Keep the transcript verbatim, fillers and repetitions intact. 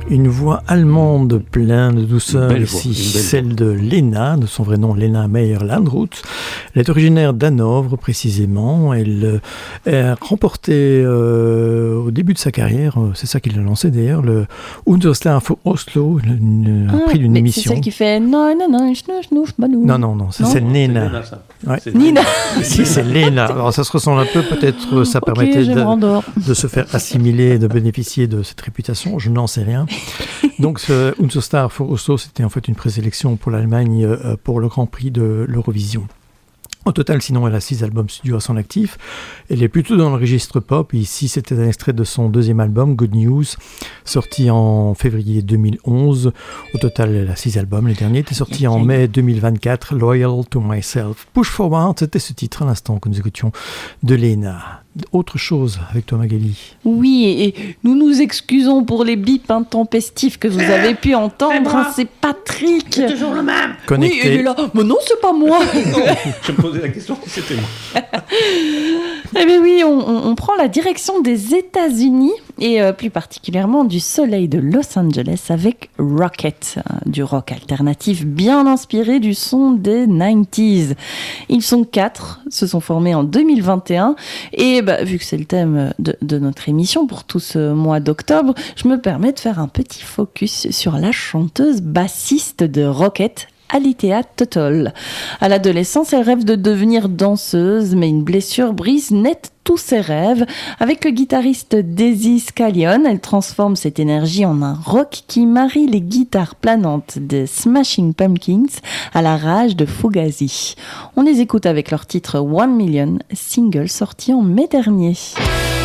Une voix allemande pleine de douceur ici, celle de Lena, de son vrai nom Lena Meyer-Landrut. Elle est originaire d'Hanovre précisément. Elle a remporté euh, au début de sa carrière, c'est ça qui l'a lancé d'ailleurs, le Unterstar für Oslo, un ah, prix d'une émission. C'est celle qui fait non non non schnouf schnouf balou. Non non non, ça c'est Nena. Lena, ça. Ouais. C'est Nina. Si c'est Lena. Alors ça se ressemble un peu, peut-être ça okay, permettait de, de se faire assimiler et de bénéficier de cette réputation. Je n'en sais rien. Donc, ce Unterstar für Oslo, c'était en fait une présélection pour l'Allemagne euh, pour le Grand Prix de l'Eurovision. Au total, sinon, elle a six albums studio à son actif. Elle est plutôt dans le registre pop. Ici, c'était un extrait de son deuxième album, Good News, sorti en février deux mille onze. Au total, elle a six albums. Le dernier était sorti en mai deux mille vingt-quatre, Loyal to Myself. Push Forward, c'était ce titre à l'instant que nous écoutions de Lena. Autre chose avec toi, Magali. Oui, et nous nous excusons pour les bips intempestifs que vous avez pu entendre. Hein, c'est Patrick. C'est toujours le même. Connecté. Oui, il est là. Mais non, c'est pas moi. Non, je me posais la question, c'était moi. Eh bien oui, on, on, on prend la direction des États-Unis et euh, plus particulièrement du soleil de Los Angeles avec Rocket, euh, du rock alternatif bien inspiré du son des quatre-vingt-dix. Ils sont quatre, se sont formés en deux mille vingt et un et bah, vu que c'est le thème de, de notre émission pour tout ce mois d'octobre, je me permets de faire un petit focus sur la chanteuse bassiste de Rocket, Alithea Tuttle. À l'adolescence, elle rêve de devenir danseuse, mais une blessure brise net tous ses rêves. Avec le guitariste Daisy Scallion, elle transforme cette énergie en un rock qui marie les guitares planantes des Smashing Pumpkins à la rage de Fugazi. On les écoute avec leur titre One Million, single sorti en mai dernier.